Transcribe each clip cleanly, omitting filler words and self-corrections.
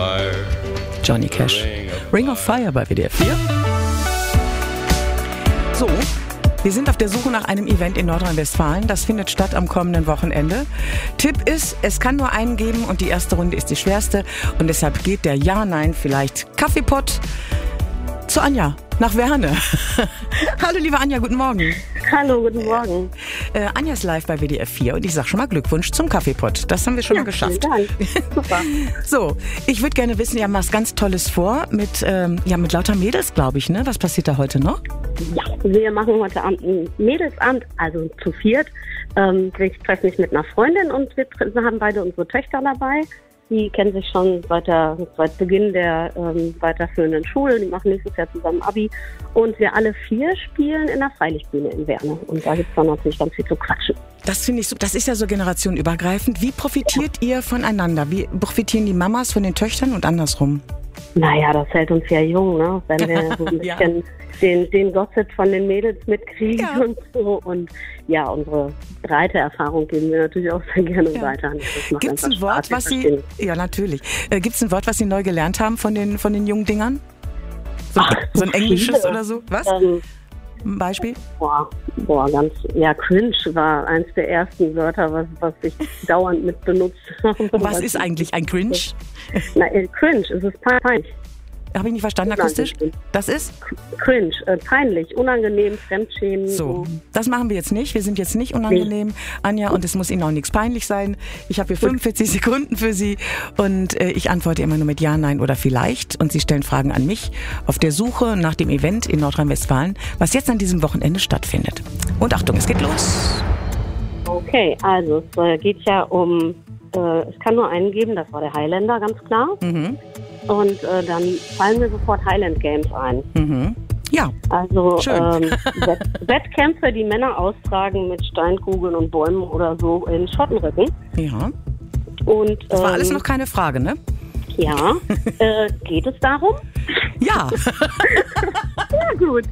Johnny Cash. Ring of Fire bei WDR 4. So, wir sind auf der Suche nach einem Event in Nordrhein-Westfalen. Das findet statt am kommenden Wochenende. Tipp ist, es kann nur einen geben und die erste Runde ist die schwerste. Und deshalb geht der Ja-Nein-Vielleicht Kaffeepott zu Anja nach Werne. Hallo liebe Anja, guten Morgen. Hallo, guten Morgen. Anja ist live bei WDR 4 und ich sage schon mal Glückwunsch zum Kaffeepott. Das haben wir schon mal geschafft. Vielen Dank. Super. So, ich würde gerne wissen, ihr habt was ganz Tolles vor mit lauter Mädels, glaube ich, ne? Was passiert da heute noch? Ja, wir machen heute Abend ein Mädelsabend, also zu viert. Ich treffe mich mit einer Freundin und wir haben beide unsere Töchter dabei. Die kennen sich schon seit Beginn der weiterführenden Schule. Die machen nächstes Jahr zusammen Abi. Und wir alle 4 spielen in der Freilichtbühne in Werne. Und da gibt es dann natürlich ganz viel zu quatschen. Das finde ich so, das ist ja so generationenübergreifend. Wie profitiert ihr voneinander? Wie profitieren die Mamas von den Töchtern und andersrum? Naja, das hält uns ja jung, ne? Wenn wir so ein bisschen den Gossip von den Mädels mitkriegen und so. Und ja, unsere breite Erfahrung geben wir natürlich auch sehr gerne weiter. Gibt es ein Wort, was Sie... Ja, natürlich. Gibt es ein Wort, was Sie neu gelernt haben von den jungen Dingern? So ein englisches oder so? Was? Ein Beispiel? Cringe war eins der ersten Wörter, was ich dauernd mit benutzt habe. Was ist eigentlich ein Cringe? Cringe, es ist peinlich. Habe ich nicht verstanden akustisch? Das ist? Cringe, peinlich, unangenehm, Fremdschämen. So, das machen wir jetzt nicht. Wir sind jetzt nicht unangenehm, Anja, und es muss Ihnen auch nichts peinlich sein. Ich habe hier 45 Sekunden für Sie und ich antworte immer nur mit Ja, Nein oder Vielleicht. Und Sie stellen Fragen an mich auf der Suche nach dem Event in Nordrhein-Westfalen, was jetzt an diesem Wochenende stattfindet. Und Achtung, es geht los. Okay, also es geht ja um, es kann nur einen geben, das war der Highlander, ganz klar. Mhm. Und dann fallen mir sofort Highland Games ein. Mhm. Ja, also schön. Wettkämpfe, die Männer austragen mit Steinkugeln und Bäumen oder so in Schottenrücken. Ja. Und, das war alles noch keine Frage, ne? Ja. Geht es darum? Ja. Ja, gut.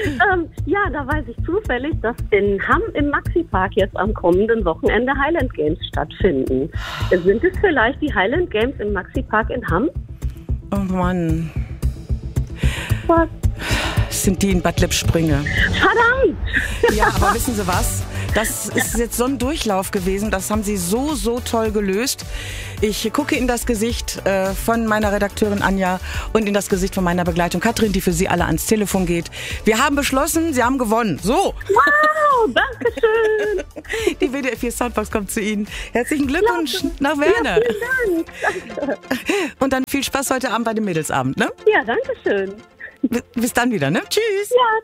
Da weiß ich zufällig, dass in Hamm im Maxi-Park jetzt am kommenden Wochenende Highland Games stattfinden. Sind es vielleicht die Highland Games im Maxi-Park in Hamm? Oh Mann. Was? Das sind die in Bad Lippspringe. Verdammt! Ja, aber wissen Sie was? Das ist jetzt so ein Durchlauf gewesen. Das haben Sie so toll gelöst. Ich gucke in das Gesicht von meiner Redakteurin Anja und in das Gesicht von meiner Begleitung Katrin, die für Sie alle ans Telefon geht. Wir haben beschlossen, Sie haben gewonnen. So. Wow, danke schön. Die WDR 4 Soundbox kommt zu Ihnen. Herzlichen Glückwunsch nach Werne. Ja, vielen Dank. Danke. Und dann viel Spaß heute Abend bei dem Mädelsabend, ne? Ja, danke schön. Bis dann wieder, ne? Tschüss. Ja,